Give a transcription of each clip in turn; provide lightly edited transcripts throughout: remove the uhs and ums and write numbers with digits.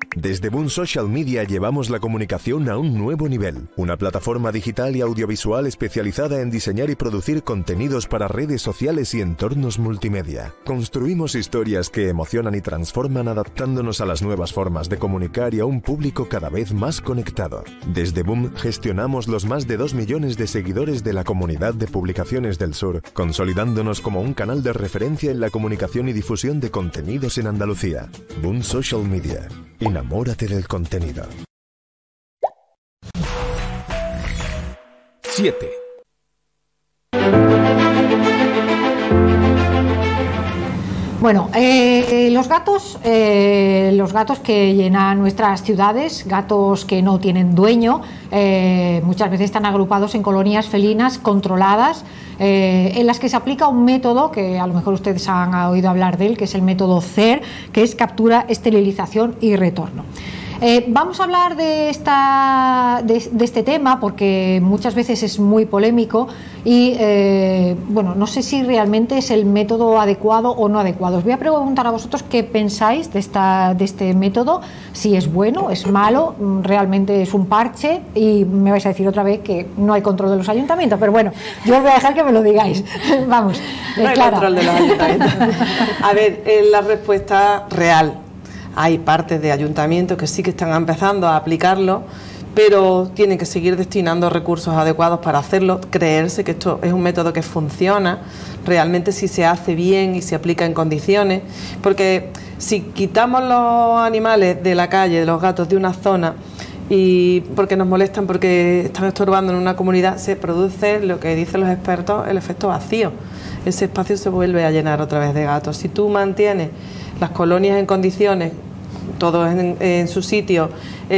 Desde Boom Social Media llevamos la comunicación a un nuevo nivel. Una plataforma digital y audiovisual especializada en diseñar y producir contenidos para redes sociales y entornos multimedia. Construimos historias que emocionan y transforman adaptándonos a las nuevas formas de comunicar y a un público cada vez más conectado. Desde Boom gestionamos los más de 2 millones de seguidores de la comunidad de publicaciones del sur, consolidándonos como un canal de referencia en la comunicación y difusión de contenidos en Andalucía. Boom Social Media. Enamórate del contenido. 7. Bueno, los gatos que llenan nuestras ciudades, gatos que no tienen dueño, muchas veces están agrupados en colonias felinas controladas, en las que se aplica un método que a lo mejor ustedes han oído hablar de él, que es el método CER, que es captura, esterilización y retorno. Vamos a hablar de este tema porque muchas veces es muy polémico y bueno, no sé si realmente es el método adecuado o no adecuado. Os voy a preguntar a vosotros qué pensáis de este método, si es bueno, es malo, realmente es un parche, y me vais a decir otra vez que no hay control de los ayuntamientos, pero bueno, yo os voy a dejar que me lo digáis. Vamos, no hay control de los ayuntamientos. A ver, la respuesta real. Hay partes de ayuntamientos que sí que están empezando a aplicarlo, pero tienen que seguir destinando recursos adecuados para hacerlo, creerse que esto es un método que funciona realmente si se hace bien y se aplica en condiciones, porque si quitamos los animales de la calle, de los gatos de una zona, y porque nos molestan, porque están estorbando en una comunidad, se produce lo que dicen los expertos, el efecto vacío. Ese espacio se vuelve a llenar otra vez de gatos. Si tú mantienes las colonias en condiciones, todos en su sitio,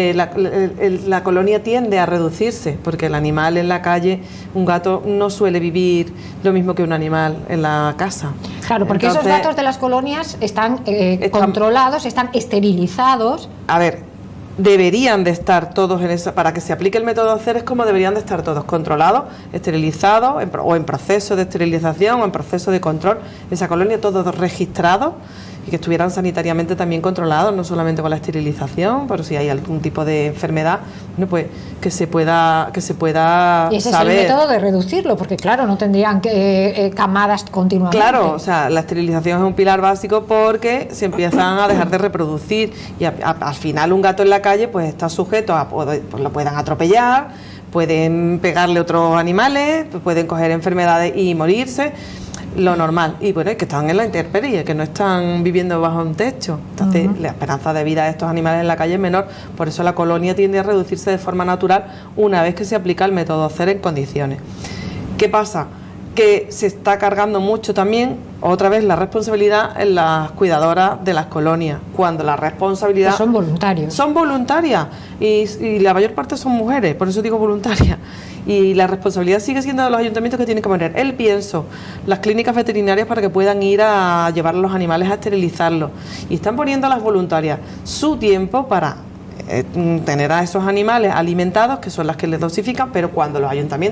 la colonia tiende a reducirse, porque el animal en la calle, un gato no suele vivir lo mismo que un animal en la casa. Claro, porque entonces, esos gatos de las colonias están controlados, están esterilizados. A ver, deberían de estar todos en esa, para que se aplique el método CER, es como deberían de estar todos controlados, esterilizados, o en proceso de esterilización o en proceso de control, esa colonia, todos registrados, y que estuvieran sanitariamente también controlados, no solamente con la esterilización, pero si hay algún tipo de enfermedad, bueno, pues que se pueda y ese saber. Es el método de reducirlo, porque claro, no tendrían camadas continuamente. Claro, o sea, la esterilización es un pilar básico porque se empiezan a dejar de reproducir y al final un gato en la calle pues está sujeto a, pues lo puedan atropellar, pueden pegarle otros animales, pueden coger enfermedades y morirse, lo normal. Y bueno, es que están en la intemperie, que no están viviendo bajo un techo. Entonces, la esperanza de vida de estos animales en la calle es menor. Por eso la colonia tiende a reducirse de forma natural una vez que se aplica el método CER en condiciones. ¿Qué pasa? Que se está cargando mucho también, otra vez, la responsabilidad en las cuidadoras de las colonias, cuando la responsabilidad... Pues son voluntarios. Son voluntarias y la mayor parte son mujeres, por eso digo voluntarias. Y la responsabilidad sigue siendo de los ayuntamientos, que tienen que poner el pienso, las clínicas veterinarias para que puedan ir a llevar a los animales a esterilizarlos. Y están poniendo a las voluntarias su tiempo para tener a esos animales alimentados, que son las que les dosifican, pero cuando los ayuntamientos